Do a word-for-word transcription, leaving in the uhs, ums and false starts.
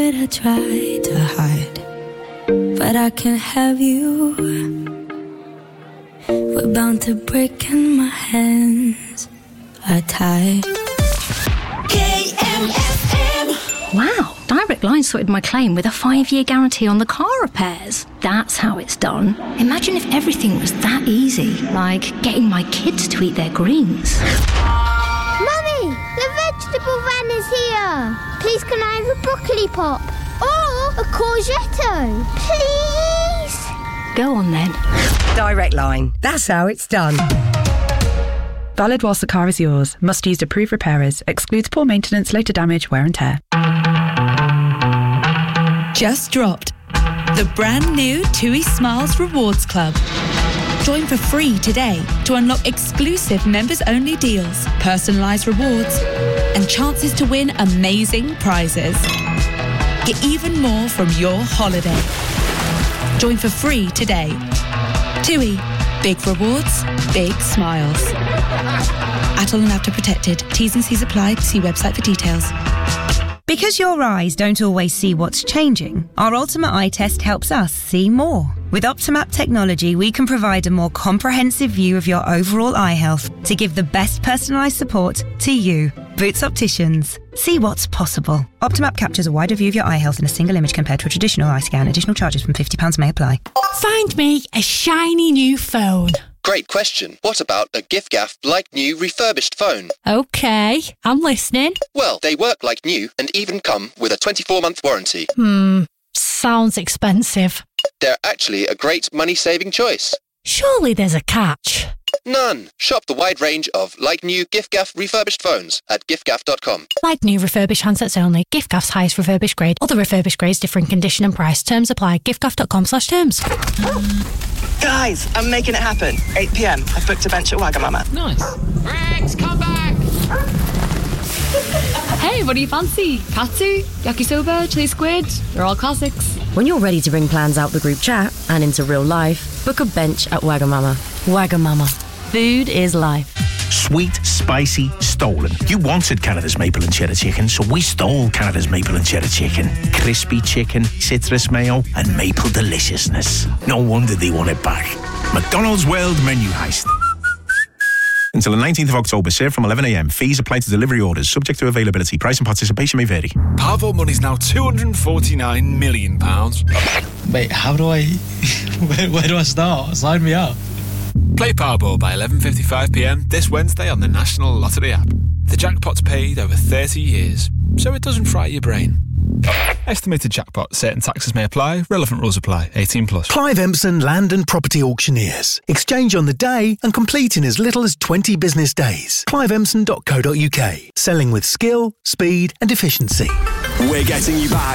I try to hide, but I can't have you. We're bound to break and my hands are tied. K M F M. Wow, Direct Line sorted my claim with a five-year guarantee on the car repairs. That's how it's done. Imagine if everything was that easy, like getting my kids to eat their greens. Mummy, the vegetable van is here. Please can I have a broccoli pop? Or a courgette? Please? Go on then. Direct Line. That's how it's done. Valid whilst the car is yours. Must use approved repairers. Excludes poor maintenance, later damage, wear and tear. Just dropped. The brand new TUI Smiles Rewards Club. Join for free today to unlock exclusive members-only deals, personalised rewards, and chances to win amazing prizes. Get even more from your holiday. Join for free today. TUI. Big rewards, big smiles. At all and after protected. T's and C's apply. See website for details. Because your eyes don't always see what's changing, our Ultimate Eye Test helps us see more. With Optimap technology, we can provide a more comprehensive view of your overall eye health to give the best personalised support to you. Boots Opticians. See what's possible. Optimap captures a wider view of your eye health in a single image compared to a traditional eye scan. Additional charges from fifty pounds may apply. Find me a shiny new phone. Great question. What about a giffgaff like new refurbished phone? Okay, I'm listening. Well, they work like new and even come with a twenty-four month warranty. Hmm, sounds expensive. They're actually a great money-saving choice. Surely there's a catch. None. Shop the wide range of like new giffgaff refurbished phones at giffgaff dot com. Like new refurbished handsets only. Giffgaff's highest refurbished grade. Other refurbished grades differ in condition and price. Terms apply. giffgaff dot com slash terms. Guys, I'm making it happen. eight p.m. I've booked a bench at Wagamama. Nice. Rex, come back! Hey, what do you fancy? Katsu, yakisoba, chili squid? They're all classics. When you're ready to bring plans out the group chat and into real life, book a bench at Wagamama. Wagamama. Food is life. Sweet, spicy, stolen. You wanted Canada's maple and cheddar chicken, so we stole Canada's maple and cheddar chicken. Crispy chicken, citrus mayo, and maple deliciousness. No wonder they want it back. McDonald's World Menu Heist. Until the nineteenth of October, served from eleven a.m. Fees apply to delivery orders, subject to availability. Price and participation may vary. Powerball money's now two hundred forty-nine million pounds. Wait, how do I... where, where do I start? Sign me up. Play Powerball by eleven fifty-five p.m. this Wednesday on the National Lottery app. The jackpot's paid over thirty years, so it doesn't fry your brain. Estimated jackpot. Certain taxes may apply. Relevant rules apply. eighteen plus. Clive Empson Land and Property Auctioneers. Exchange on the day and complete in as little as twenty business days. clive empson dot co dot uk. Selling with skill, speed and efficiency. We're getting you back